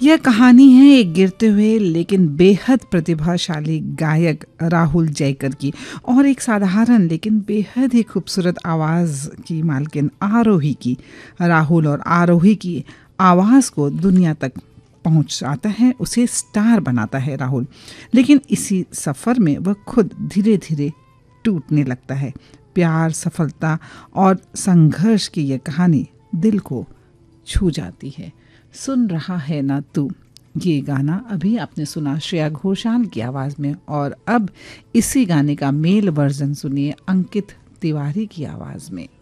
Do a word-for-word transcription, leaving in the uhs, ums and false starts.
यह कहानी है एक गिरते हुए लेकिन बेहद प्रतिभाशाली गायक राहुल जयकर की और एक साधारण लेकिन बेहद ही खूबसूरत आवाज़ की मालकिन आरोही की। राहुल और आरोही की आवाज़ को दुनिया तक पहुंचाता है, उसे स्टार बनाता है राहुल। लेकिन इसी सफ़र में वह खुद धीरे धीरे टूटने लगता है। प्यार, सफलता और संघर्ष की यह कहानी दिल को छू जाती है। सुन रहा है ना तू, ये गाना अभी आपने सुना श्रेया घोषाल की आवाज़ में, और अब इसी गाने का मेल वर्जन सुनिए अंकित तिवारी की आवाज़ में।